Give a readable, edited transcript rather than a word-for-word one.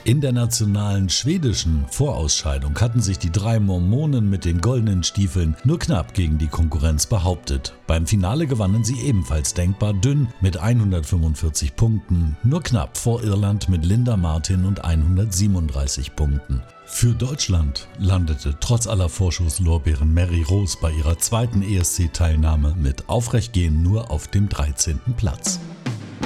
In der nationalen schwedischen Vorausscheidung hatten sich die 3 Mormonen mit den goldenen Stiefeln nur knapp gegen die Konkurrenz behauptet. Beim Finale gewannen sie ebenfalls denkbar dünn mit 145 Punkten, nur knapp vor Irland mit Linda Martin und 137 Punkten. Für Deutschland landete trotz aller Vorschusslorbeeren Mary Rose bei ihrer zweiten ESC-Teilnahme mit Aufrechtgehen nur auf dem 13. Platz.